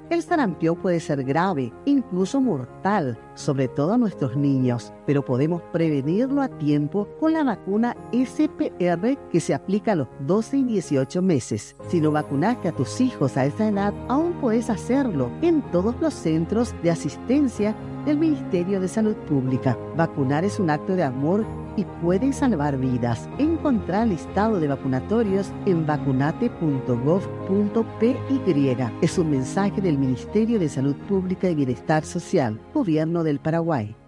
El sarampión puede ser grave, incluso mortal, sobre todo a nuestros niños, pero podemos prevenirlo a tiempo con la vacuna SPR que se aplica a los 12 y 18 meses. Si no vacunaste a tus hijos a esa edad, aún puedes hacerlo en todos los centros de asistencia del Ministerio de Salud Pública. Vacunar es un acto de amor y puede salvar vidas. Encontrá el listado de vacunatorios en vacunate.gov.py. Es un mensaje del Ministerio de Salud Pública y Bienestar Social, Gobierno del Paraguay.